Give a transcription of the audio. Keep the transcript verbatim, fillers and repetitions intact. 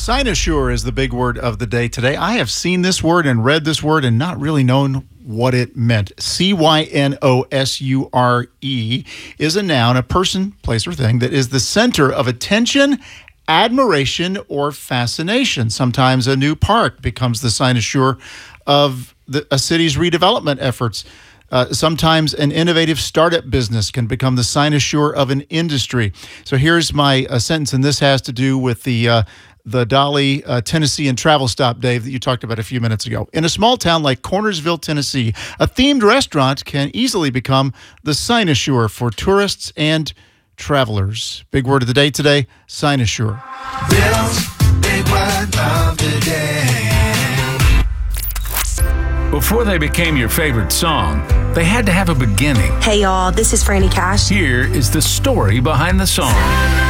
Cynosure is the big word of the day today. I have seen this word and read this word and not really known what it meant. C Y N O S U R E is a noun, a person, place, or thing that is the center of attention, admiration, or fascination. Sometimes a new park becomes the cynosure of the, a city's redevelopment efforts. Uh, sometimes an innovative startup business can become the cynosure of an industry. So here's my uh, sentence, and this has to do with the uh, the Dolly, uh, Tennessee and travel stop, Dave, that you talked about a few minutes ago. In a small town like Cornersville, Tennessee, a themed restaurant can easily become the cynosure for tourists and travelers. Big word of the day today, cynosure. Bill's big word of the day. Before they became your favorite song, they had to have a beginning. Hey y'all, this is Franny Cash. Here is the story behind the song.